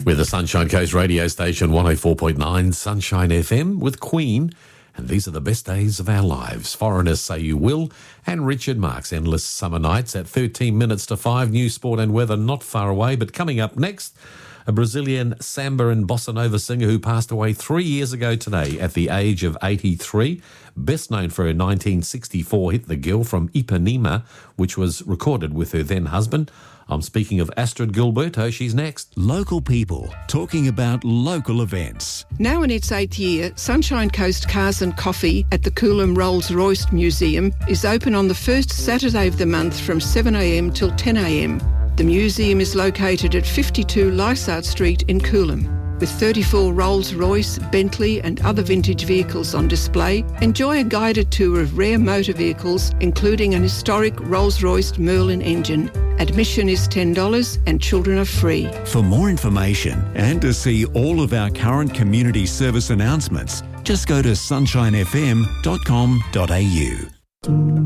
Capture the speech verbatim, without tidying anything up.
We're the Sunshine Coast radio station, one oh four point nine Sunshine F M with Queen. And these are the best days of our lives. Foreigners Say You Will and Richard Marx. Endless Summer Nights at thirteen minutes to five. New sport and weather not far away. But coming up next, a Brazilian samba and bossa nova singer who passed away three years ago today at the age of eighty-three. Best known for her nineteen sixty-four hit The Girl from Ipanema, which was recorded with her then husband. I'm speaking of Astrid Gilberto. She's next. Local people talking about local events. Now in its eighth year, Sunshine Coast Cars and Coffee at the Coolum Rolls-Royce Museum is open on the first Saturday of the month from seven a m till ten a m. The museum is located at fifty-two Lysart Street in Coolum. With thirty-four Rolls-Royce, Bentley and other vintage vehicles on display, enjoy a guided tour of rare motor vehicles, including an historic Rolls-Royce Merlin engine. Admission is ten dollars and children are free. For more information and to see all of our current community service announcements, just go to sunshine f m dot com dot a u.